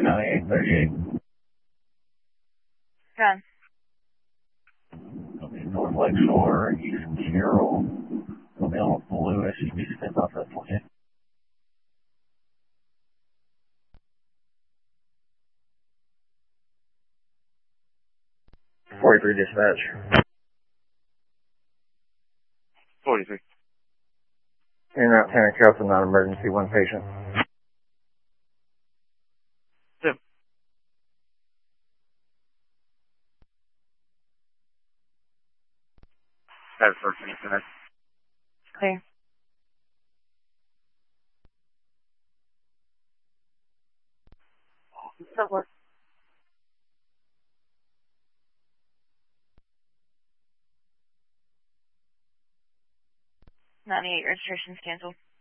9838. Done. Okay, North Lake Shore, East Zero. Male Blue SUV, step off that for you. 43 dispatch. 43. In route 10 Charleston, non-emergency, one patient. Yep. That's first dispatch. Clear. So what? 98 registration's canceled.